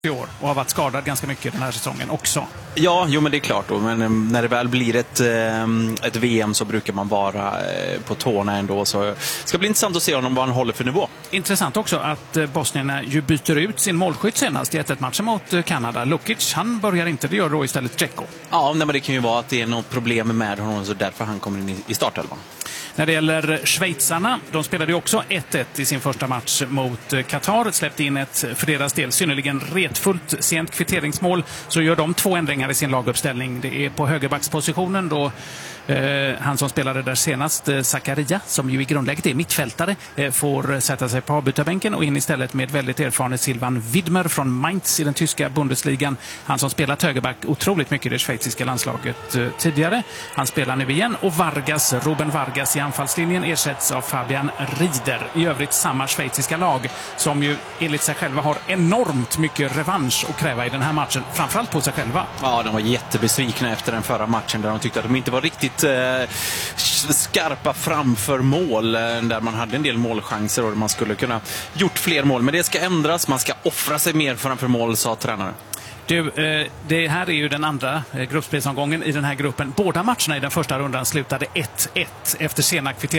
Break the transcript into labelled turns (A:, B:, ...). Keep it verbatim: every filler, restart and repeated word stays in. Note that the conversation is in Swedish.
A: i år och har varit skadad ganska mycket den här säsongen också.
B: Ja, jo men det är klart då. Men när det väl blir ett, ett V M så brukar man vara på tårna ändå. Så det ska bli intressant att se honom vad han håller för nivå.
A: Intressant också att bosnierna ju byter ut sin målskytt senast i ett ett matchen mot Kanada. Lukic, han börjar inte, det gör då istället Dzeko.
B: Ja, nej, men det kan ju vara att det är något problem med honom så därför han kommer in i startelvan.
A: När det gäller schweizarna, de spelade ju också ett ett i sin första match mot Qatar. Släppte in ett för deras del synnerligen retfullt sent kvitteringsmål. Så gör de två ändringar i sin laguppställning. Det är på högerbackspositionen då eh, han som spelade där senast, eh, Zakaria, som ju i grundläget är mittfältare, eh, får sätta sig på avbytarbänken och in istället med väldigt erfaren Silvan Widmer från Mainz i den tyska Bundesligan. Han som spelat högerback otroligt mycket i det schweiziska landslaget eh, tidigare. Han spelar nu igen och Vargas, Ruben Vargas i anfallslinjen ersätts av Fabian Rieder. I övrigt samma schweiziska lag som ju enligt sig själva har enormt mycket revansch att kräva i den här matchen. Framförallt på sig själva.
B: Ja, de var jättebesvikna efter den förra matchen där de tyckte att de inte var riktigt eh, skarpa framför mål. Där man hade en del målchanser och man skulle kunna gjort fler mål. Men det ska ändras, man ska offra sig mer framför mål, sa tränaren.
A: Du, eh, det här är ju den andra eh, gruppspelsomgången i den här gruppen. Båda matcherna i den första rundan slutade ett ett efter sena kvitteringar.